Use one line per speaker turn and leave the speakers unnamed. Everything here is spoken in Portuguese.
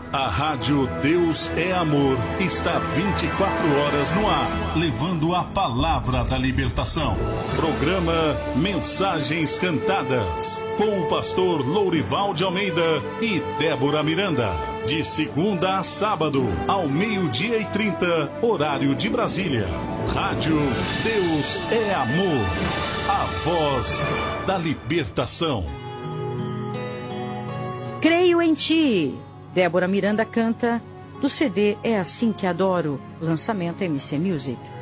A Rádio Deus é Amor está 24 horas no ar, levando a palavra da libertação. Programa Mensagens Cantadas, com o pastor Lourival de Almeida e Débora Miranda. De segunda a sábado, ao 12:30, horário de Brasília. Rádio Deus é Amor, a voz da libertação.
Creio em Ti. Débora Miranda canta do CD É Assim Que Adoro, lançamento MC Music.